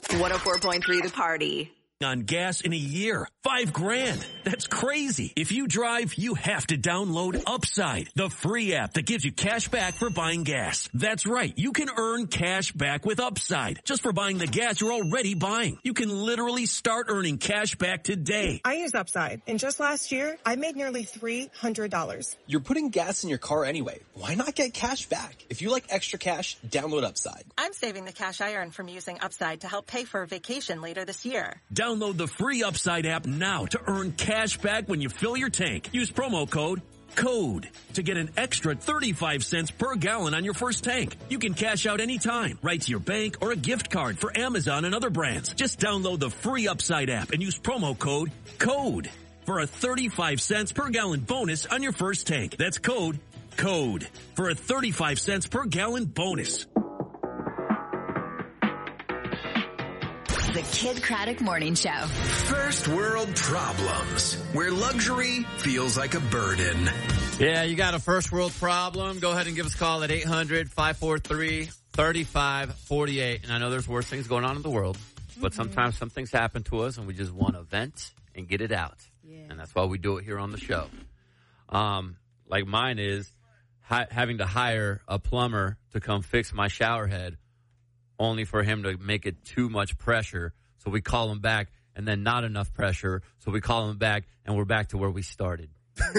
104.3 The Party. On gas in a year. $5,000. That's crazy. If you drive, you have to download Upside, the free app that gives you cash back for buying gas. That's right. You can earn cash back with Upside just for buying the gas you're already buying. You can literally start earning cash back today. I use Upside, and just last year, I made nearly $300. You're putting gas in your car anyway. Why not get cash back? If you like extra cash, download Upside. I'm saving the cash I earn from using Upside to help pay for a vacation later this year. Download the free Upside app now to earn cash back when you fill your tank. Use promo code CODE to get an extra 35 cents per gallon on your first tank. You can cash out anytime, right to your bank or a gift card for Amazon and other brands. Just download the free Upside app and use promo code CODE for a 35 cents per gallon bonus on your first tank. That's code CODE for a 35 cents per gallon bonus. The Kid Craddock Morning Show. First world problems, where luxury feels like a burden. Yeah, you got a first world problem. Go ahead and give us a call at 800-543-3548. And I know there's worse things going on in the world, but sometimes some things happen to us and we just want to vent and get it out. Yeah. And that's why we do it here on the show. Like mine is having to hire a plumber to come fix my shower head, only for him to make it too much pressure. So we call him back, and then not enough pressure. So we call him back, and we're back to where we started.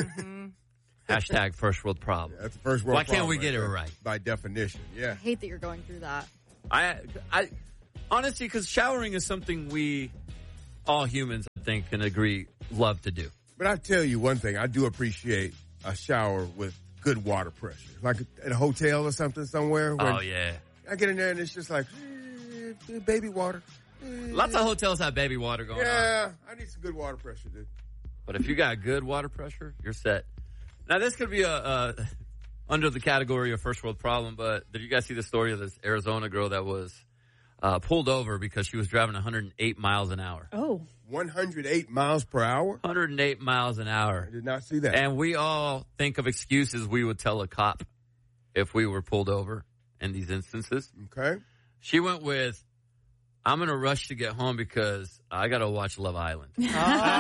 Hashtag first world problem. Yeah, that's the first world problem. Why can't we get it right? By definition, yeah. I hate that you're going through that. I honestly, because showering is something we, all humans, I think, can agree, love to do. But I tell you one thing, I do appreciate a shower with good water pressure. Like at a hotel or something somewhere. Oh, yeah. I get in there and it's just like, baby water. Lots of hotels have baby water going on. Yeah, I need some good water pressure, dude. But if you got good water pressure, you're set. Now, this could be under the category of first world problem, but did you guys see the story of this Arizona girl that was pulled over because she was driving 108 miles an hour? Oh. 108 miles per hour? 108 miles an hour. I did not see that. And we all think of excuses we would tell a cop if we were pulled over in these instances. Okay. She went with, I'm going to rush to get home because I got to watch Love Island. Oh,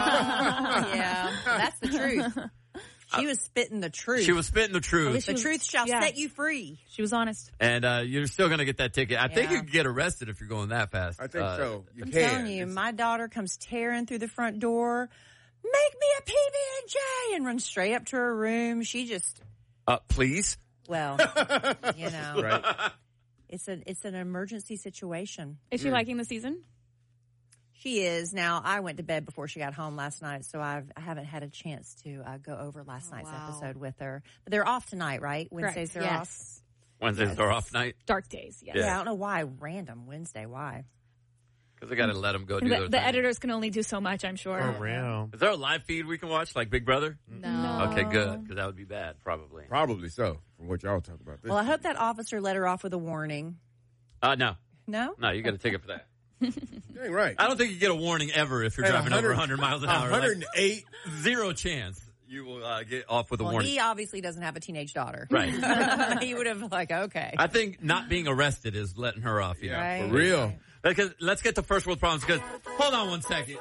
yeah. That's the truth. She was spitting the truth. She was spitting the truth. The truth shall set you free. She was honest. And you're still going to get that ticket. I think you can get arrested if you're going that fast. I think so. I'm telling you, my daughter comes tearing through the front door, make me a PB&J, and runs straight up to her room. She just... please? Well, you know, right. It's an emergency situation. Is she liking the season? She is. Now, I went to bed before she got home last night, so I haven't had a chance to go over last night's episode with her. But they're off tonight, right? Wednesdays are off. Wednesdays are off night? Dark days, yes. Yeah, I don't know why. Random Wednesday. Why? Because they got to let them go do their thing. The editors can only do so much, I'm sure. Oh, real. Is there a live feed we can watch, like Big Brother? No. Okay, good, because that would be bad, probably. Probably so, from what y'all talk about. Well, I hope that officer let her off with a warning. No. No? No, you got a ticket for that. Dang right. I don't think you get a warning ever if you're driving over 100 miles an hour. 108. Zero chance you will get off with a well, warning. He obviously doesn't have a teenage daughter. Right. He would have okay. I think not being arrested is letting her off. You know, right. For real. Because let's get to first world problems. Because hold on one second.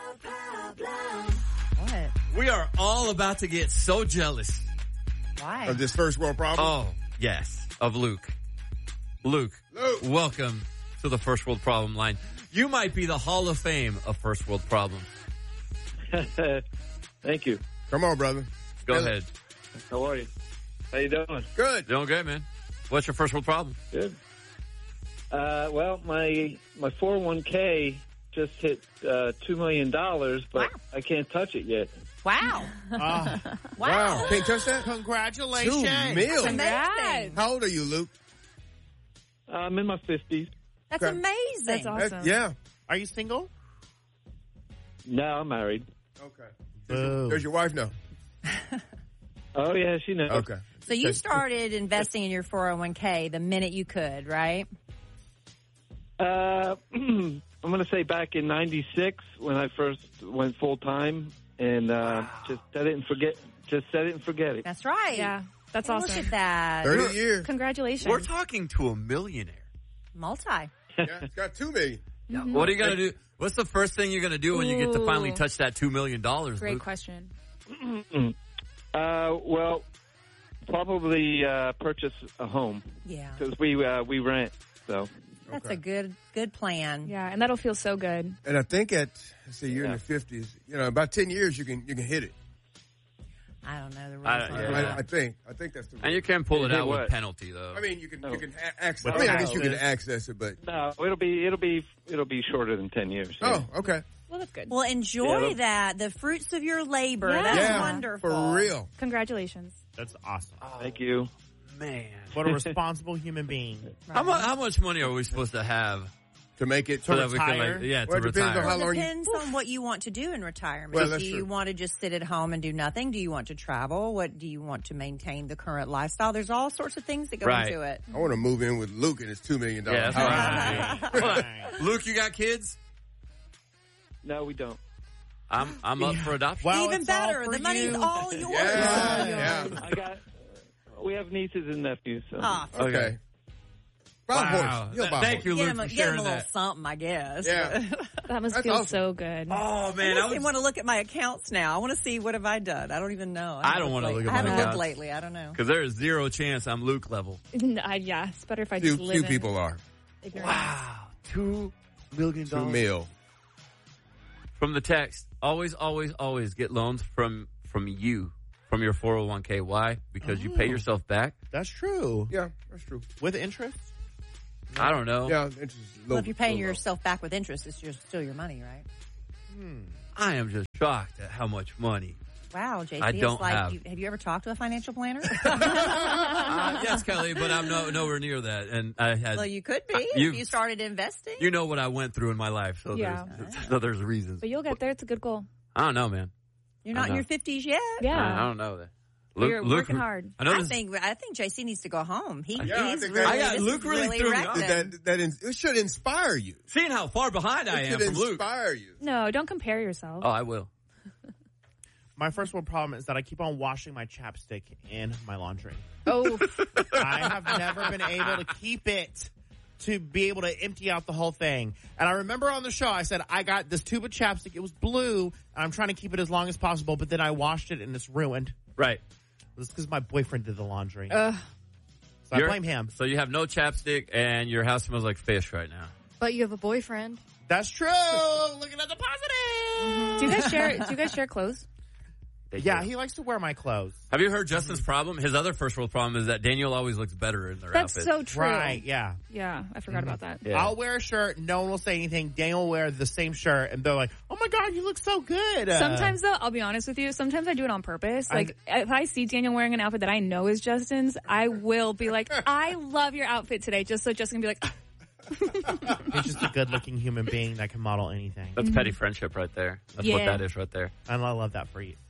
What? We are all about to get so jealous. Why? Of this first world problem? Oh, yes. Of Luke. Luke, welcome to the first world problem line. You might be the Hall of Fame of first world problems. Thank you. Come on, brother. Go ahead. How are you? How you doing? Good. Doing good, man. What's your first world problem? Good. Well, my 401k just hit $2 million, but I can't touch it yet. Wow. Wow. Can't touch that? Congratulations. $2 million. Amazing. How old are you, Luke? I'm in my 50s. That's amazing. That's awesome. Yeah. Are you single? No, I'm married. Okay. Does your wife know? Oh, yeah, she knows. Okay. So you started investing in your 401k the minute you could, right? I'm going to say back in 96 when I first went full time and just set it and forget. Just set it and forget it. That's right. Yeah, that's Hey, awesome. Look at that. 30 years. Congratulations. We're talking to a millionaire. Multi. Yeah, it's got $2 million. Yeah. What are you going to do? What's the first thing you're going to do when you get to finally touch that $2 million? Great Luke? question. Well, probably purchase a home. Yeah. Because we rent, so. That's a good plan. Yeah, and that'll feel so good. And I think let's say you're in the 50s, about 10 years you can hit it. I don't know the rules. I think that's the rule. And you can pull it out with penalty, though. I mean, you can access. I guess you can access it, but no, it'll be shorter than 10 years. Oh, okay. Well, that's good. Well, enjoy that. The fruits of your labor. Yeah. That's wonderful. For real. Congratulations. That's awesome. Thank you. Man. What a responsible human being. How much money are we supposed to have to make it so to that we can retire? to retire? It depends on what you want to do in retirement. Well, that's do you true. want to just sit at home and do nothing? Do you want to travel? What do you want to maintain the current lifestyle? There's all sorts of things that go into it. I want to move in with Luke and his $2 million Yeah, house. Hold on. Luke, you got kids? No, we don't. I'm up for adoption. Well, Even it's better. all for The money's you. all yours. Yeah. We have nieces and nephews. So. Okay. Rob Wow. Horse. He'll buy Thank you, Luke, for Get him sharing a little that. something, I guess. Yeah. That must That's feel awesome. so good. Oh, man. I want to look at my accounts now. I want to see what have I done. I don't even know. I don't want to look at I my haven't accounts. looked lately. I don't know. Because there is zero chance I'm Luke level. Yeah, it's better if I just live Few in people are. ignorance. Wow. $2 million. $2 million. From the text, always get loans from you, from your 401k. Why? Because you pay yourself back? That's true. Yeah, that's true. With interest? I don't know. Yeah, interest is low. Well, if you're paying yourself back with interest, it's still your money, right? I am just shocked at how much money. Wow, JC, I don't it's like, have. have you ever talked to a financial planner? Yes, Kelly, but I'm nowhere near that. And I had. Well, you could be if you started investing. You know what I went through in my life, so there's reasons. But you'll get there. It's a good goal. I don't know, man. You're not in your 50s yet. Yeah. I don't know that. You're working hard. I think JC needs to go home. He's Luke really wrecked him. It should inspire you. Seeing how far behind I am from Luke. Inspire you. No, don't compare yourself. Oh, I will. My first world problem is that I keep on washing my chapstick in my laundry. Oh. I have never been able to keep it to be able to empty out the whole thing. And I remember on the show, I said, I got this tube of chapstick. It was blue, and I'm trying to keep it as long as possible, but then I washed it, and it's ruined. Right. It's because my boyfriend did the laundry. So I blame him. So you have no chapstick, and your house smells like fish right now. But you have a boyfriend. That's true. Looking at the positive. Do you guys share clothes? Yeah, he likes to wear my clothes. Have you heard Justin's problem? His other first world problem is that Daniel always looks better in their That's outfits. so true. Right, yeah. Yeah, I forgot about that. Yeah. I'll wear a shirt. No one will say anything. Daniel will wear the same shirt, and they're like, oh, my God, you look so good. Sometimes, though, I'll be honest with you, sometimes I do it on purpose. Like, if I see Daniel wearing an outfit that I know is Justin's, I will be like, I love your outfit today, just so Justin can be like, He's just a good-looking human being that can model anything. That's petty friendship right there. That's what that is right there. And I love that for you.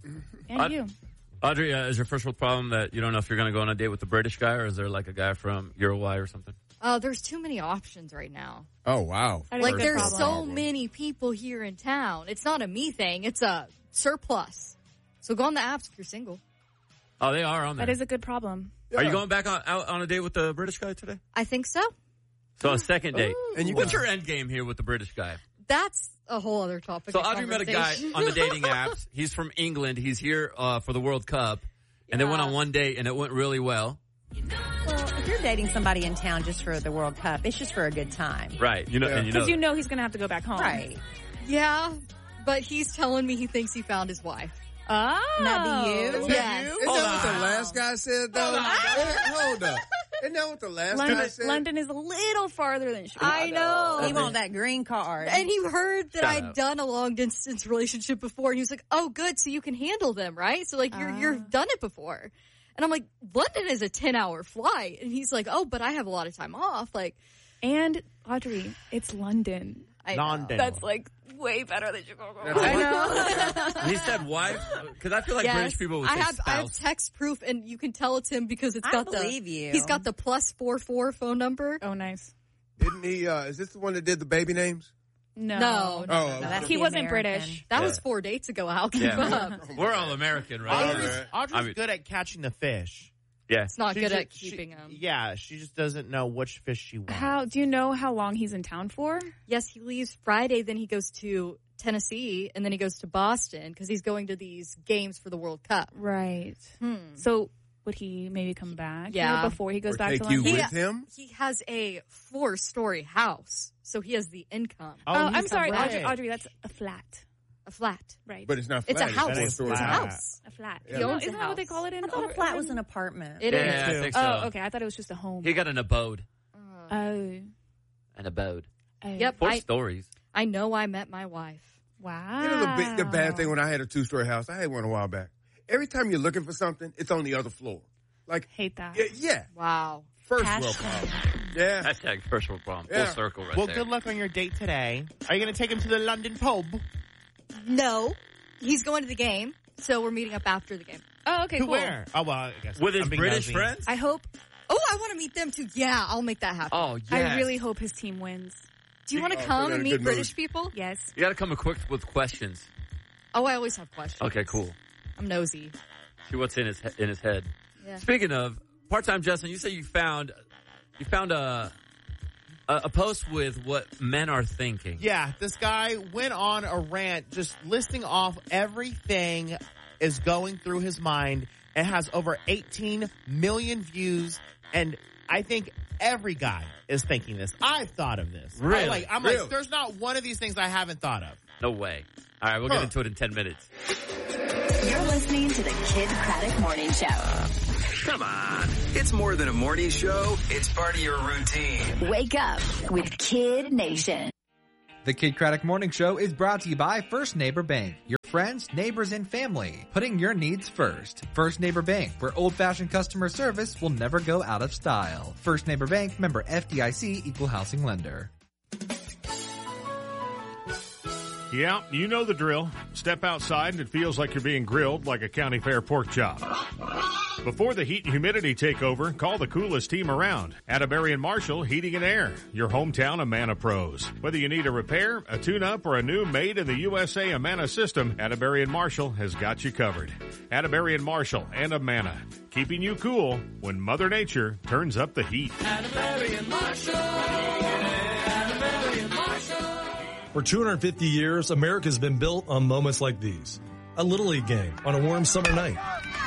And you. Audrey, is your first world problem that you don't know if you're going to go on a date with the British guy, or is there like a guy from Uruguay or something? There's too many options right now. Oh, wow. Like, there's so many people here in town. It's not a me thing. It's a surplus. So go on the apps if you're single. Oh, they are on there. That is a good problem. Are you going back out on a date with the British guy today? I think so. So a second date. And what's your end game here with the British guy? That's a whole other topic. So of Audrey met a guy conversation. on the dating apps. He's from England. He's here for the World Cup. And they went on one date, and it went really well. Well, if you're dating somebody in town just for the World Cup, it's just for a good time. Right. Because you know he's going to have to go back home. Right. Yeah, but he's telling me he thinks he found his wife. Oh. That be you? Yes. Isn't that what the last guy said, though? Hold up. Isn't that what the last guy said? London is a little farther than Chicago. I know. He want that green card. And he heard that Shut I'd up. done a long distance relationship before, and he was like, "Oh, good, so you can handle them, right? So like you've done it before." And I'm like, "London is a 10-hour flight," and he's like, "Oh, but I have a lot of time off." Like, and Audrey, it's London. London. That's like way better than Chicago. I know. He said wife? Because I feel like British people would say I have spouse. text proof, and you can tell it's him because it's got believe you. He's got the +44 phone number. Oh, nice. Didn't he, is this the one that did the baby names? No. That's he the wasn't American. British. That was 4 dates ago. I'll keep up. We're all American, right? Audrey's good at catching the fish. Yeah. It's not good at keeping them. Yeah, she just doesn't know which fish she wants. How do you know how long he's in town for? Yes, he leaves Friday, then he goes to Tennessee, and then he goes to Boston because he's going to these games for the World Cup. Right. So would he maybe come back? Yeah. Before he goes Or back take to you London? with him? He has a 4-story house, so he has the income. Oh, I'm sorry, right. Audrey, that's a flat. A flat. Right. But it's not It's flat. a house. It's It's a four-story house. A flat. Yeah. He owns Isn't a that what they house. call it in? I thought a flat was an apartment. It is. Yeah, I think so. Oh, okay. I thought it was just a home. He got an abode. Oh. An abode. Yep. 4 stories. I know I met my wife. Wow. You know the bad thing when I had a 2-story house, I had one a while back. Every time you're looking for something, it's on the other floor. Like, hate that. Yeah. Wow. First world problem. Yeah. Hashtag first world problem. Yeah. Full circle right Well, there. good luck on your date today. Are you going to take him to the London pub? No. He's going to the game, so we're meeting up after the game. Oh, okay, To cool. where? Oh, well, I guess. With his I'm being British nosy. friends? I hope. Oh, I want to meet them too. Yeah, I'll make that happen. Oh, yes. I really hope his team wins. Do you want to Oh, come they're in and a meet good British mood. people? Yes. You got to come equipped with questions. Oh, I always have questions. Okay, cool. I'm nosy. See what's in his head. Yeah. Speaking of part-time Justin, you said you found a post with what men are thinking. Yeah, this guy went on a rant just listing off everything is going through his mind. It has over 18 million views, and I think every guy is thinking this. I've thought of this. Really? I'm Really? like, there's not one of these things I haven't thought of. No way. All right, we'll get into it in 10 minutes. You're listening to the Kid Craddock Morning Show. Come on. It's more than a morning show. It's part of your routine. Wake up with Kid Nation. The Kid Craddock Morning Show is brought to you by First Neighbor Bank. Your friends, neighbors, and family. Putting your needs first. First Neighbor Bank, where old-fashioned customer service will never go out of style. First Neighbor Bank, member FDIC, equal housing lender. Yeah, you know the drill. Step outside and it feels like you're being grilled like a county fair pork chop. Before the heat and humidity take over, call the coolest team around. Atterbury and Marshall Heating and Air, your hometown Amana pros. Whether you need a repair, a tune-up, or a new made in the USA Amana system, Atterbury and Marshall has got you covered. Atterbury and Marshall and Amana, keeping you cool when Mother Nature turns up the heat. Atterbury and Marshall. Atterbury and Marshall. For 250 years, America's been built on moments like these. A Little League game on a warm summer night.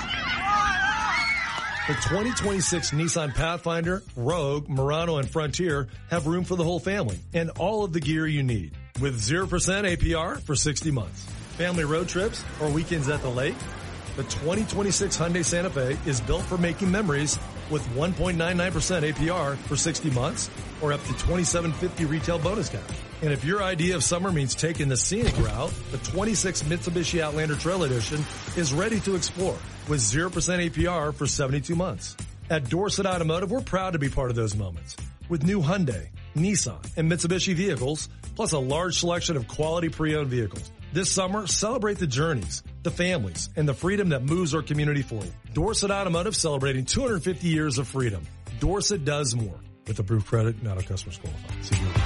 The 2026 Nissan Pathfinder, Rogue, Murano, and Frontier have room for the whole family and all of the gear you need. With 0% APR for 60 months. Family road trips or weekends at the lake. The 2026 Hyundai Santa Fe is built for making memories with 1.99% APR for 60 months or up to $2,750 retail bonus cash. And if your idea of summer means taking the scenic route, the 26 Mitsubishi Outlander Trail Edition is ready to explore with 0% APR for 72 months. At Dorset Automotive, we're proud to be part of those moments with new Hyundai, Nissan, and Mitsubishi vehicles, plus a large selection of quality pre-owned vehicles. This summer, celebrate the journeys, the families, and the freedom that moves our community forward. Dorset Automotive celebrating 250 years of freedom. Dorset does more. With approved credit, not a customer's qualified. See you later.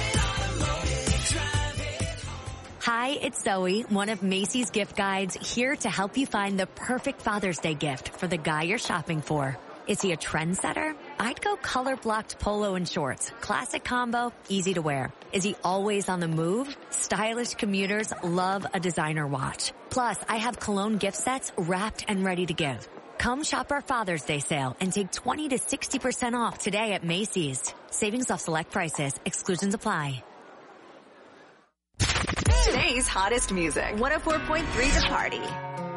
Hi, it's Zoe, one of Macy's gift guides, here to help you find the perfect Father's Day gift for the guy you're shopping for. Is he a trendsetter? I'd go color-blocked polo and shorts. Classic combo, easy to wear. Is he always on the move? Stylish commuters love a designer watch. Plus, I have cologne gift sets wrapped and ready to give. Come shop our Father's Day sale and take 20 to 60% off today at Macy's. Savings off select prices. Exclusions apply. Today's hottest music. 104.3 The Party.